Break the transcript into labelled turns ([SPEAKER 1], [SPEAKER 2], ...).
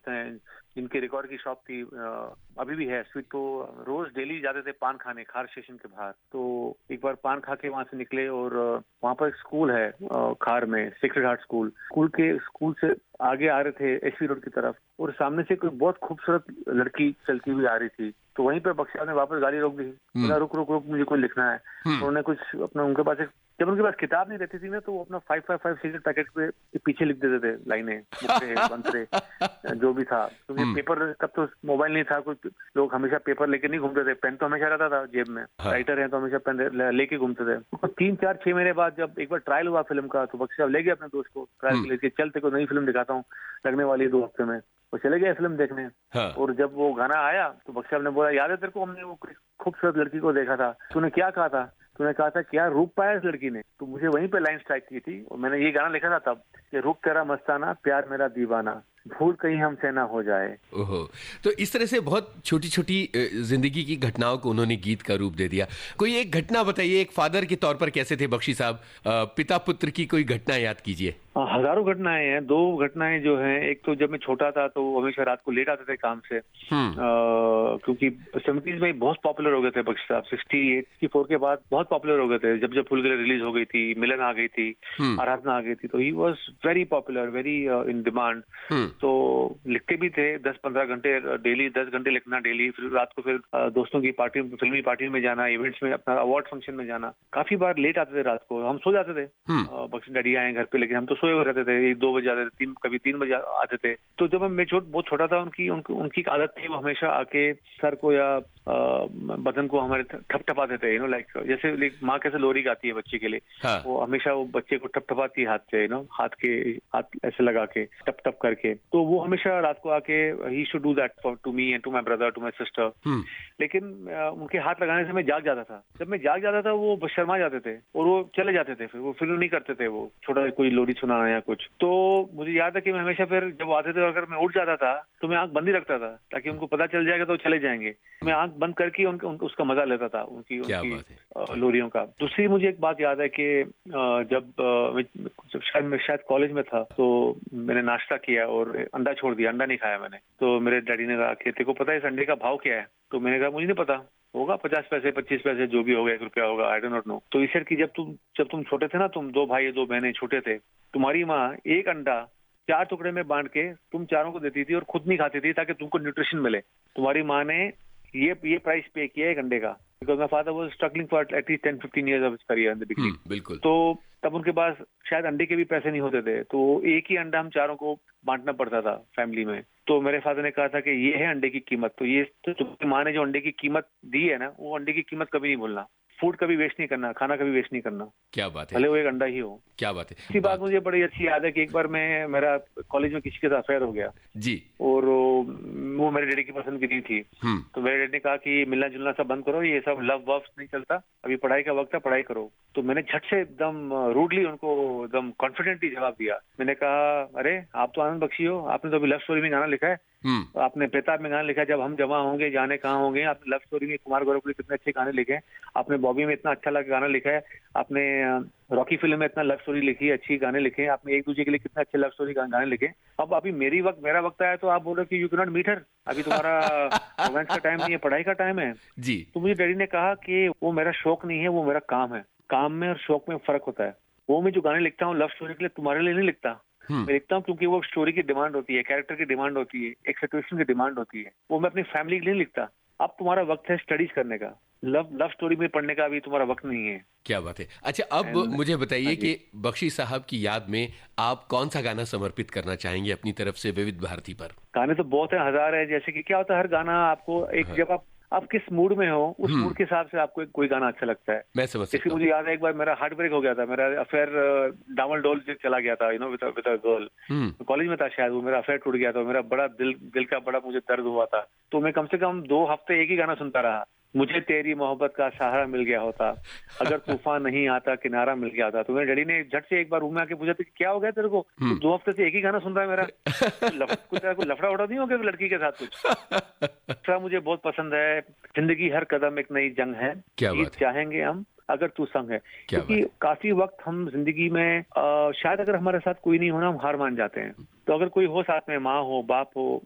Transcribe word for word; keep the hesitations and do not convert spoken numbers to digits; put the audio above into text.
[SPEAKER 1] हैं जिनके रिकॉर्ड की शॉप थी, अभी भी है स्वीट, तो रोज डेली जाते थे पान खाने खार स्टेशन के बाहर। तो एक बार पान खा के वहां से निकले और वहां पर एक स्कूल है खार में, सेक्रेड हार्ट स्कूल। स्कूल के स्कूल से आगे आ रहे थे एचपी रोड की तरफ और सामने से कोई बहुत खूबसूरत लड़की चलती हुई आ रही थी। तो वहीं पर बख्शी साहब ने वापस गाड़ी रोक दी, बोला रुक रुक रुक मुझे कोई लिखना है। तो उन्होंने कुछ अपना, उनके पास एक, जब उनके पास किताब नहीं रहती थी ना, तो वो अपना five five five cigarette packet पे पीछे लिख देते थे लाइनें, मुक्ते बंतरे जो भी था, क्योंकि तो पेपर तब तो मोबाइल नहीं था, कुछ लोग हमेशा पेपर लेके नहीं घूमते थे, पेन तो हमेशा रहता था जेब में, राइटर है तो हमेशा पेन लेके घूमते थे। तो तीन चार छह महीने बाद जब एक बार ट्रायल हुआ फिल्म का, तो बख्शी साहब ले गए अपने दोस्त को ट्रायल के लिए, चल तेरे को नई फिल्म दिखाता हूँ, लगने वाली है दो हफ्ते में। वो चले गए फिल्म देखने। हाँ। और जब वो गाना आया तो बख्शी साहब ने बोला, याद है तेरे को हमने वो खूबसूरत लड़की को देखा था, तूने क्या कहा था? तूने कहा था क्या रूप पाया इस लड़की ने। तो मुझे वहीं पे लाइन स्ट्राइक की थी और मैंने ये गाना लिखा था तब कि रूप तेरा मस्ताना, प्यार मेरा दीवाना, भूल कहीं हमसे ना हो जाए। ओहो,
[SPEAKER 2] तो इस तरह से बहुत छोटी छोटी जिंदगी की घटनाओं को उन्होंने गीत का रूप दे दिया। कोई एक घटना बताइए, एक फादर के तौर पर कैसे थे बख्शी साहब, पिता पुत्र की कोई घटना याद कीजिए।
[SPEAKER 1] हजारों घटनाएं हैं। दो घटनाएं जो हैं, एक तो जब मैं छोटा था तो हमेशा रात को लेट आते थे काम से, आ, क्योंकि सेवेंटीज में बहुत पॉपुलर हो गए थे बख्शी साहब। सिक्सटी एट सिक्सटी फोर के बाद बहुत पॉपुलर हो गए थे, जब जब फूल गिले रिलीज हो गई थी, मिलन आ गई थी, आराधना आ गई थी, तो he was very popular, very in demand. तो लिखते भी थे दस पंद्रह घंटे डेली, दस घंटे लिखना डेली, फिर रात को फिर दोस्तों की पार्टी, फिल्मी पार्टी में जाना, इवेंट्स में, अपना अवार्ड फंक्शन में जाना। काफी बार लेट आते थे रात को, हम सो जाते थे, बख्शी डैडी आए घर पे, लेकिन हम तो सोए हुए रहते थे, एक दो बजे आते थे, तीन कभी तीन बजे आते थे। तो जब मैं छोट बहुत छोटा था, उनकी उनकी उनकी आदत थी, वो हमेशा आके सर को या बदन को हमारे ठपठपाते थे, यू नो, लाइक जैसे माँ कैसे लोरी गाती है बच्चे के लिए, हाँ। वो हमेशा वो बच्चे को ठपठपाती है हाथ से, यू नो, हाथ के हाथ ऐसे लगा के टप टप करके। तो वो हमेशा रात को आके he should do that for to me and to my brother, to my sister. लेकिन उनके हाथ लगाने से मैं जाग जाता था। जब मैं जाग जाता था वो शर्मा जाते थे और वो चले जाते थे, फिर वो फिर नहीं करते थे, वो छोटा कोई लोरी सुनाना या कुछ। तो मुझे याद है कि मैं हमेशा फिर जब आते थे, अगर मैं उठ जाता था तो मैं आंख बंद ही रखता था, ताकि उनको पता चल जाएगा तो चले जाएंगे। मैं आंख बंद करके उनका उन, उसका मजा लेता था, उनकी उनकी लोरियों का। दूसरी मुझे एक बात याद है कि जब जब शायद मैं शायद कॉलेज में था, तो मैंने नाश्ता किया और अंडा छोड़ दिया, अंडा नहीं खाया मैंने। तो मेरे डैडी ने कहा कि तेरे को पता है इस अंडे का भाव क्या है? तो मैंने कहा मुझे नहीं पता, होगा पचास पैसे पच्चीस पैसे जो भी होगा, एक रुपया होगा, आई डोंट नो। तो इस की जब तुम जब तुम छोटे थे ना, तुम दो भाई दो बहनें छोटे थे, तुम्हारी माँ एक अंडा चार टुकड़े में बांट के तुम चारों को देती थी और खुद नहीं खाती थी, ताकि तुमको न्यूट्रिशन मिले। तुम्हारी माँ ने ये ये प्राइस पे किया एक अंडे का, because my father was struggling for at least ten fifteen years of his career in the beginning.
[SPEAKER 2] बिल्कुल।
[SPEAKER 1] तो तब उनके पास शायद अंडे के भी पैसे नहीं होते थे, तो एक ही अंडा हम चारों को बांटना पड़ता था फैमिली में। तो मेरे फादर ने कहा था कि ये है अंडे की कीमत। तो ये तो तुम्हारी माँ ने जो अंडे की कीमत दी है ना, वो अंडे की कीमत कभी नहीं भूलना। फूड कभी वेस्ट नहीं करना, खाना कभी वेस्ट नहीं करना।
[SPEAKER 2] क्या बात है,
[SPEAKER 1] भले वो एक अंडा ही हो।
[SPEAKER 2] क्या बात है।
[SPEAKER 1] इसी बात मुझे बड़ी अच्छी याद है कि एक बार मैं मेरा कॉलेज में किसी के साथ अफेयर हो गया
[SPEAKER 2] जी, और
[SPEAKER 1] वो मेरे डैडी की पसंद की नहीं थी। तो मेरे डैडी ने कहा कि मिलना जुलना सब बंद करो, ये सब लव वव नहीं चलता, अभी पढ़ाई का वक्त है, पढ़ाई करो। तो मैंने झट से एकदम रूडली उनको एकदम कॉन्फिडेंटली जवाब दिया। मैंने कहा, अरे आप तो आनंद बख्शी हो, आपने तो अभी लव स्टोरी में गाना लिखा है, आपने बेताब में गाना लिखा है, जब हम जमा होंगे जाने कहाँ होंगे, आपने लव स्टोरी में कुमार गौरव के कितने अच्छे गाने लिखे हैं, आपने बॉबी में इतना अच्छा लगा गाना लिखा है, आपने रॉकी फिल्म में इतना लव स्टोरी लिखी है, अच्छी गाने लिखे हैं, आपने एक दूसरे के लिए कितने अच्छे लव स्टोरी गाने लिखे। अब अभी मेरी वक्त मेरा वक्त आया तो आप बोल रहे कि you can not meet her, अभी तुम्हारा रोमांस का टाइम नहीं है, पढ़ाई का टाइम है
[SPEAKER 2] जी।
[SPEAKER 1] तो मुझे डैडी ने कहा कि वो मेरा शौक नहीं है, वो मेरा काम है। काम में और शौक में फर्क होता है। वो मैं जो गाने लिखता हूँ लव स्टोरी के लिए, तुम्हारे लिए नहीं लिखता। मैं लिखता हूँ क्योंकि वो स्टोरी की डिमांड होती है, कैरेक्टर की डिमांड होती है, एक सिचुएशन की डिमांड होती है। वो मैं अपनी फैमिली के लिए नहीं लिखता। अब तुम्हारा वक्त है स्टडीज करने का, लव लव स्टोरी में पढ़ने का अभी तुम्हारा वक्त नहीं है।
[SPEAKER 2] क्या बात है। अच्छा, अब And, मुझे बताइए कि बख्शी साहब की याद में आप कौन सा गाना समर्पित करना चाहेंगे अपनी तरफ से विविध भारती पर?
[SPEAKER 1] गाने तो बहुत है, हजार है। जैसे कि क्या होता है, हर गाना आपको एक हाँ। जब आप आप किस मूड में हो, उस मूड के हिसाब से आपको कोई गाना अच्छा लगता है।
[SPEAKER 2] मैं समझ सकता हूं।
[SPEAKER 1] मुझे याद है एक बार मेरा हार्ट ब्रेक हो गया था, मेरा अफेयर डामल डोल से चला गया था, you know, with with a girl. College में था शायद, वो मेरा अफेयर टूट गया था, मेरा बड़ा दिल दिल का बड़ा मुझे दर्द हुआ था। तो मैं कम से कम दो हफ्ते एक ही गाना सुनता रहा, मुझे तेरी मोहब्बत का सहारा मिल गया होता, अगर तूफान नहीं आता किनारा मिल गया था। तो मेरे डैडी ने झट से एक बार रूम में आके पूछा था कि क्या हो गया तेरे को, तू दो हफ्ते से एक ही गाना सुन रहा है मेरा, कुछ कुछ लफड़ा उड़ा नहीं हो गया लड़की के साथ कुछ? मुझे बहुत पसंद है, जिंदगी हर कदम एक नई जंग है, जीत चाहेंगे हम अगर तू संग है। क्योंकि काफी वक्त हम जिंदगी में आ, शायद अगर हमारे साथ कोई नहीं होना हम हार मान जाते हैं। तो अगर कोई हो साथ में, माँ हो, बाप हो,